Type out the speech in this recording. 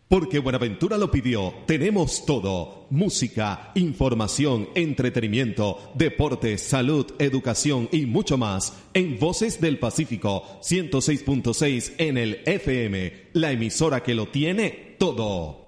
Porque Buenaventura lo pidió, tenemos todo. Música, información, entretenimiento, deporte, salud, educación y mucho más. En Voces del Pacífico, 106.6 en el FM. La emisora que lo tiene todo.